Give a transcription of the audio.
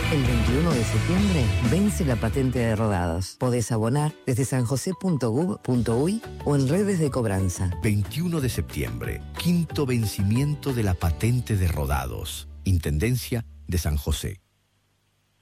El 21 de septiembre vence la patente de rodados. Podés abonar desde sanjose.gov.uy o en redes de cobranza. 21 de septiembre, quinto vencimiento de la patente de rodados. Intendencia de San José.